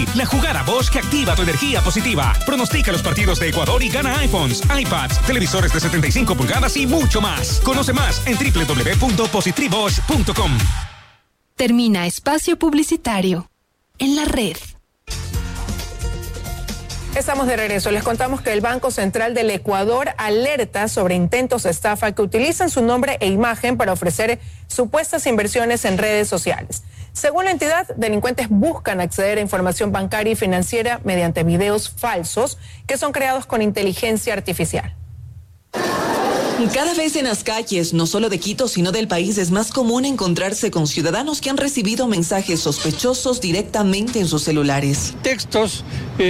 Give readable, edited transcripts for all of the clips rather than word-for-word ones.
La jugada Bosch que activa tu energía positiva. Pronostica los partidos de Ecuador y gana iPhones, iPads, televisores de 75 pulgadas y mucho más. Conoce más en www.positribosch.com. Termina espacio publicitario en la red. Estamos de regreso. Les contamos que el Banco Central del Ecuador alerta sobre intentos de estafa que utilizan su nombre e imagen para ofrecer supuestas inversiones en redes sociales. Según la entidad, delincuentes buscan acceder a información bancaria y financiera mediante videos falsos que son creados con inteligencia artificial. Cada vez en las calles, no solo de Quito, sino del país, es más común encontrarse con ciudadanos que han recibido mensajes sospechosos directamente en sus celulares. Textos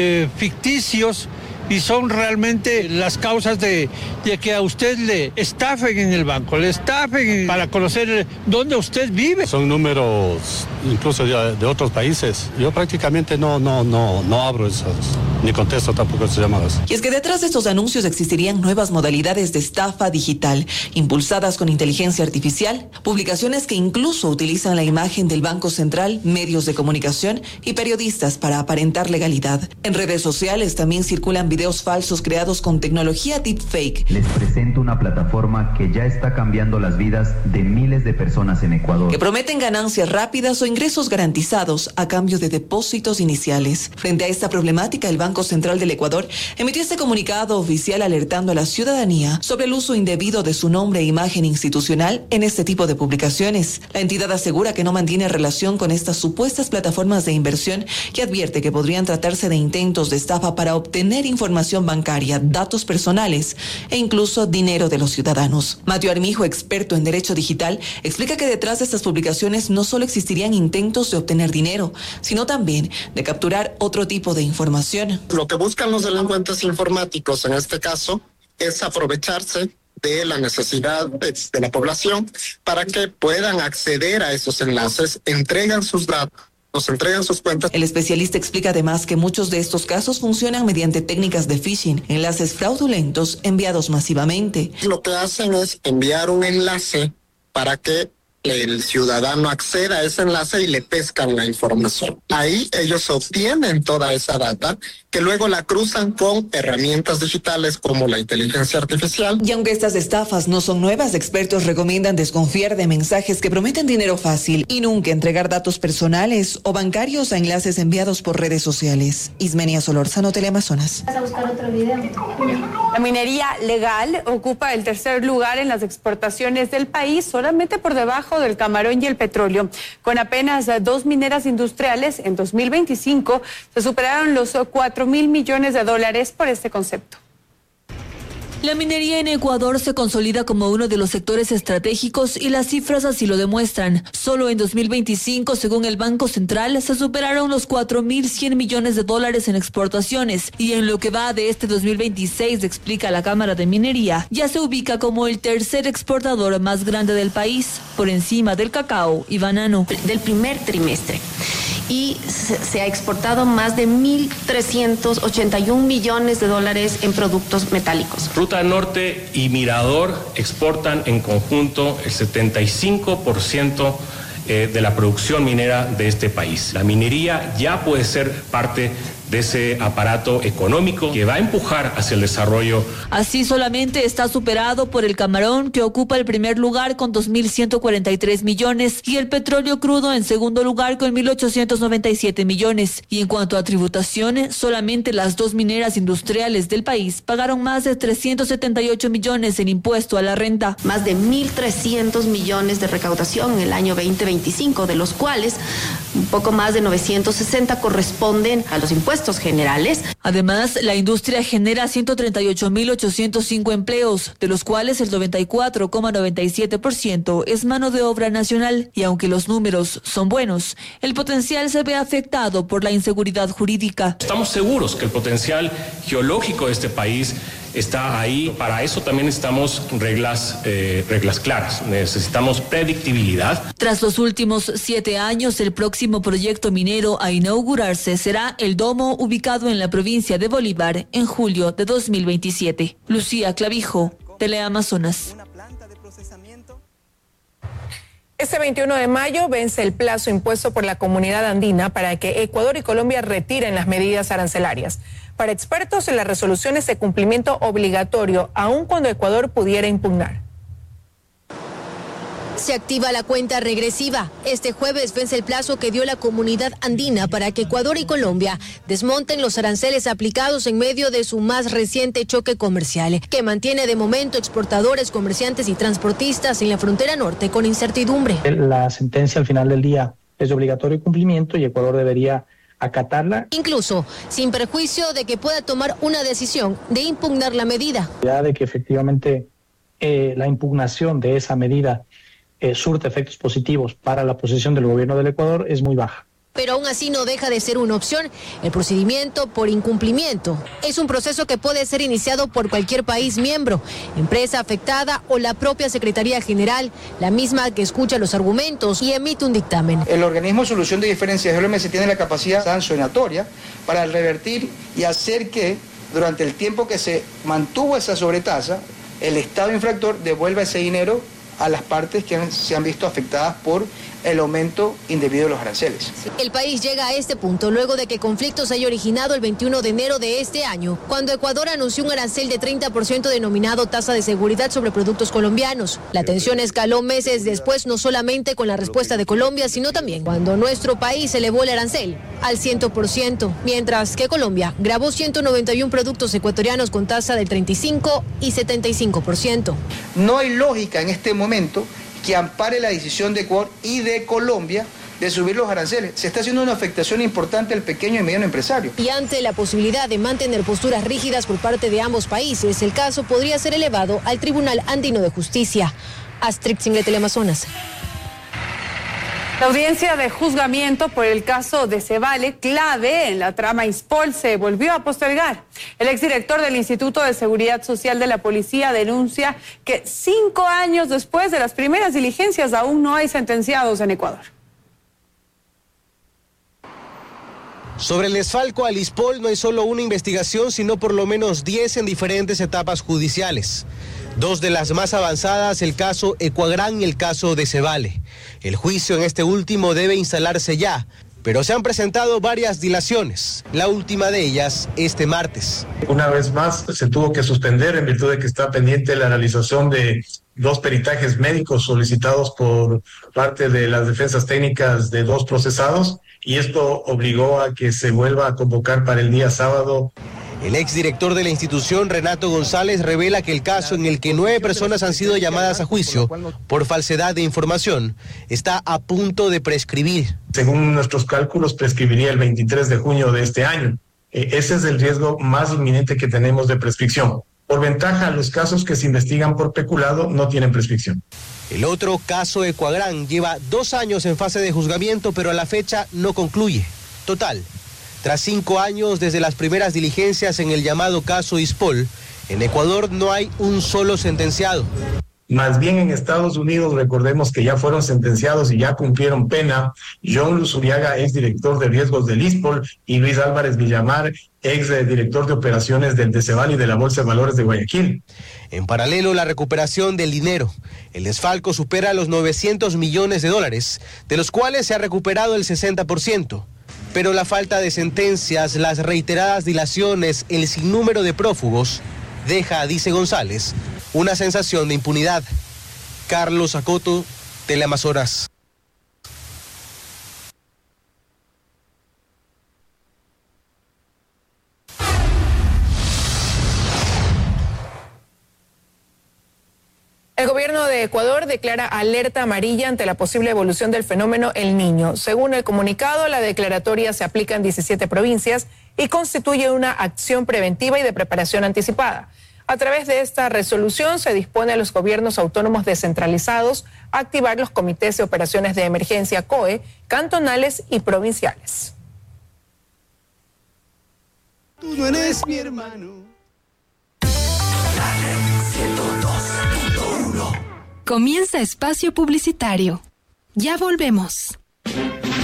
ficticios y son realmente las causas de que a usted le estafen en el banco, le estafen para conocer dónde usted vive. Son números incluso de otros países. Yo prácticamente no abro esos, ni contesto tampoco esas llamadas. Y es que detrás de estos anuncios existirían nuevas modalidades de estafa digital, impulsadas con inteligencia artificial, publicaciones que incluso utilizan la imagen del Banco Central, medios de comunicación y periodistas para aparentar legalidad. En redes sociales también circulan videos falsos creados con tecnología deepfake. Les presento una plataforma que ya está cambiando las vidas de miles de personas en Ecuador, que prometen ganancias rápidas o ingresos garantizados a cambio de depósitos iniciales. Frente a esta problemática, el Banco Central del Ecuador emitió este comunicado oficial alertando a la ciudadanía sobre el uso indebido de su nombre e imagen institucional en este tipo de publicaciones. La entidad asegura que no mantiene relación con estas supuestas plataformas de inversión y advierte que podrían tratarse de intentos de estafa para obtener información bancaria, datos personales e incluso dinero de los ciudadanos. Mateo Armijo, experto en derecho digital, explica que detrás de estas publicaciones no solo existirían intentos de obtener dinero, sino también de capturar otro tipo de información. Lo que buscan los delincuentes informáticos en este caso es aprovecharse de la necesidad de la población para que puedan acceder a esos enlaces, entregan sus datos, nos entregan sus cuentas. El especialista explica además que muchos de estos casos funcionan mediante técnicas de phishing, enlaces fraudulentos enviados masivamente. Lo que hacen es enviar un enlace para que el ciudadano acceda a ese enlace y le pescan la información. Ahí ellos obtienen toda esa data que luego la cruzan con herramientas digitales como la inteligencia artificial. Y aunque estas estafas no son nuevas, expertos recomiendan desconfiar de mensajes que prometen dinero fácil y nunca entregar datos personales o bancarios a enlaces enviados por redes sociales. Ismenia Solórzano, Teleamazonas. ¿Vas a buscar otro video? La minería legal ocupa el tercer lugar en las exportaciones del país, solamente por debajo del camarón y el petróleo. Con apenas 2 mineras industriales, en 2025 se superaron los 4.000 millones de dólares por este concepto. La minería en Ecuador se consolida como uno de los sectores estratégicos y las cifras así lo demuestran. Solo en 2025, según el Banco Central, se superaron los 4.100 millones de dólares en exportaciones y en lo que va de este 2026, explica la Cámara de Minería, ya se ubica como el tercer exportador más grande del país, por encima del cacao y banano. Del primer trimestre. Y se ha exportado más de 1.381 millones de dólares en productos metálicos. Ruta Norte y Mirador exportan en conjunto el 75% de la producción minera de este país. La minería ya puede ser parte de ese aparato económico que va a empujar hacia el desarrollo. Así solamente está superado por el camarón, que ocupa el primer lugar con 2.143 millones y el petróleo crudo en segundo lugar con 1.897 millones. Y en cuanto a tributaciones, solamente las 2 mineras industriales del país pagaron más de 378 millones en impuesto a la renta. Más de 1.300 millones de recaudación en el año 2025, de los cuales un poco más de 960 corresponden a los impuestos generales. Además, la industria genera 138.805 empleos, de los cuales el 94,97% es mano de obra nacional. Y aunque los números son buenos, el potencial se ve afectado por la inseguridad jurídica. Estamos seguros que el potencial geológico de este país está ahí. Para eso también necesitamos reglas claras, necesitamos predictibilidad. Tras los últimos 7 años, el próximo proyecto minero a inaugurarse será el domo ubicado en la provincia de Bolívar en julio de 2027. Lucía Clavijo, Teleamazonas. Este 21 de mayo vence el plazo impuesto por la Comunidad Andina para que Ecuador y Colombia retiren las medidas arancelarias. Para expertos, la resolución es de cumplimiento obligatorio, aun cuando Ecuador pudiera impugnar. Se activa la cuenta regresiva. Este jueves vence el plazo que dio la Comunidad Andina para que Ecuador y Colombia desmonten los aranceles aplicados en medio de su más reciente choque comercial, que mantiene de momento exportadores, comerciantes y transportistas en la frontera norte con incertidumbre. La sentencia al final del día es de obligatorio cumplimiento y Ecuador debería acatarla. Incluso sin perjuicio de que pueda tomar una decisión de impugnar la medida. Ya de que efectivamente la impugnación de esa medida surte efectos positivos para la posición del gobierno del Ecuador es muy baja. Pero aún así no deja de ser una opción el procedimiento por incumplimiento. Es un proceso que puede ser iniciado por cualquier país miembro, empresa afectada o la propia Secretaría General, la misma que escucha los argumentos y emite un dictamen. El organismo de solución de diferencias del OMS tiene la capacidad sancionatoria para revertir y hacer que durante el tiempo que se mantuvo esa sobretasa, el Estado infractor devuelva ese dinero a las partes que se han visto afectadas por el aumento indebido de los aranceles. El país llega a este punto luego de que conflictos se haya originado el 21 de enero de este año, cuando Ecuador anunció un arancel de 30% denominado tasa de seguridad sobre productos colombianos. La tensión escaló meses después, no solamente con la respuesta de Colombia, sino también cuando nuestro país elevó el arancel al 100%, mientras que Colombia grabó 191 productos ecuatorianos con tasa del 35 y 75%. No hay lógica en este momento que ampare la decisión de Ecuador y de Colombia de subir los aranceles. Se está haciendo una afectación importante al pequeño y mediano empresario. Y ante la posibilidad de mantener posturas rígidas por parte de ambos países, el caso podría ser elevado al Tribunal Andino de Justicia. Astrid Singlet, Teleamazonas. La audiencia de juzgamiento por el caso de Cevale, clave en la trama Ispol, se volvió a postergar. El exdirector del Instituto de Seguridad Social de la Policía denuncia que 5 años después de las primeras diligencias aún no hay sentenciados en Ecuador. Sobre el desfalco al Ispol no hay solo una investigación, sino por lo menos 10 en diferentes etapas judiciales. 2 de las más avanzadas, el caso Ecuagrán y el caso de Cevale. El juicio en este último debe instalarse ya, pero se han presentado varias dilaciones, la última de ellas este martes. Una vez más se tuvo que suspender en virtud de que está pendiente la realización de 2 peritajes médicos solicitados por parte de las defensas técnicas de 2 procesados, y esto obligó a que se vuelva a convocar para el día sábado. El exdirector de la institución, Renato González, revela que el caso en el que 9 personas han sido llamadas a juicio por falsedad de información está a punto de prescribir. Según nuestros cálculos, prescribiría el 23 de junio de este año. Ese es el riesgo más inminente que tenemos de prescripción. Por ventaja, los casos que se investigan por peculado no tienen prescripción. El otro caso Ecuagrán lleva 2 años en fase de juzgamiento, pero a la fecha no concluye. Total, tras 5 años desde las primeras diligencias en el llamado caso Ispol, en Ecuador no hay un solo sentenciado. Más bien en Estados Unidos, recordemos que ya fueron sentenciados y ya cumplieron pena John Luzuriaga, exdirector de riesgos del Ispol, y Luis Álvarez Villamar, exdirector de operaciones del Cevale y de la Bolsa de Valores de Guayaquil. En paralelo, la recuperación del dinero. El desfalco supera los $900 millones, de los cuales se ha recuperado el 60%. Pero la falta de sentencias, las reiteradas dilaciones, el sinnúmero de prófugos, deja, dice González, una sensación de impunidad. Carlos Acoto, Teleamazonas. El gobierno de Ecuador declara alerta amarilla ante la posible evolución del fenómeno El Niño. Según el comunicado, la declaratoria se aplica en 17 provincias y constituye una acción preventiva y de preparación anticipada. A través de esta resolución se dispone a los gobiernos autónomos descentralizados a activar los comités de operaciones de emergencia COE, cantonales y provinciales. Tú no eres mi hermano. Comienza Espacio Publicitario. Ya volvemos.